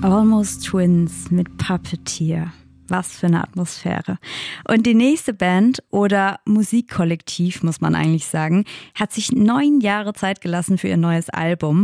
Almost Twins mit Puppeteer. Was für eine Atmosphäre. Und die nächste Band oder Musikkollektiv, muss man eigentlich sagen, hat sich 9 Jahre Zeit gelassen für ihr neues Album.